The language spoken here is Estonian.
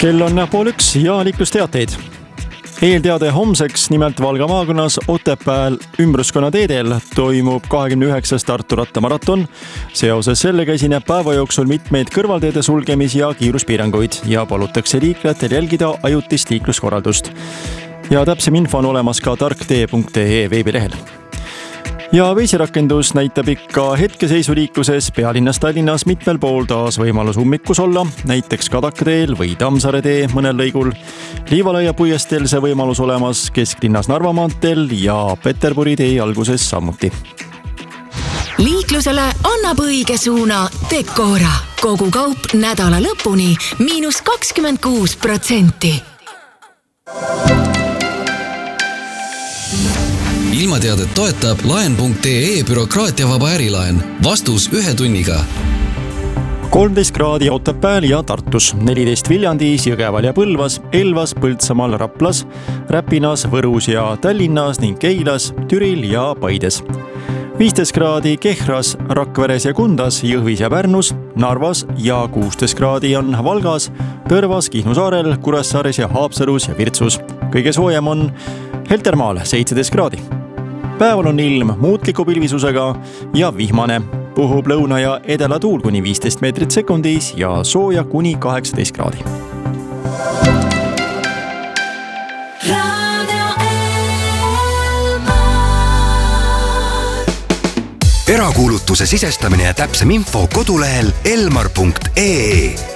Kell on 12:30 ja liiklusteateid. Eelteade homseks, nimelt Valga maakonnas Otepääl ümbruskonna teedel toimub 29. Tartu rattamaraton. Seoses sellega esineb päeva jooksul mitmeid kõrvalteede sulgemis- ja kiiruspiiranguid ja palutakse liiklejatel jälgida ajutist liikluskorraldust. Ja täpsem info on olemas ka tarktee.ee veebilehel. Ja veisirakendus näitab ikka hetkeseisu liikluses pealinnas Tallinnas mitmel pool taas võimalus ummikus olla, näiteks Kadakateel või Tammsaare tee mõnel lõigul. Liivalaia puiesteel see võimalus olemas kesklinnas Narva maanteel ja Peterburi tee alguses samuti. Liiklusele annab õige suuna Decora. Kogu kaup nädala lõpuni -26%. Ilmateadet toetab laen.ee bürokraatiavaba ärilaen. Vastus 1 tunniga. 13 kraadi Otepääl ja Tartus, 14 Viljandis, Jõgeval ja Põlvas, Elvas, Põltsamaal, Raplas, Räpinas, Võrus ja Tallinnas ning Keilas, Türil ja Paides. 15 kraadi Kehras, Rakveres ja Kundas, Jõhvis ja Pärnus, Narvas ja 16 kraadi on Valgas, Tõrvas, Kihnu saarel, Kuressaares ja Haapsalus ja Virtsus. Kõige soojem on Heltermaal 17 kraadi. Päeval on ilm muutliku pilvisusega ja vihmane. Puhub lõuna ja edela tuul kuni 15 meetrit sekundis ja sooja kuni 18 kraadi. Erakuulutuse sisestamine ja täpsem info kodulehel elmar.ee.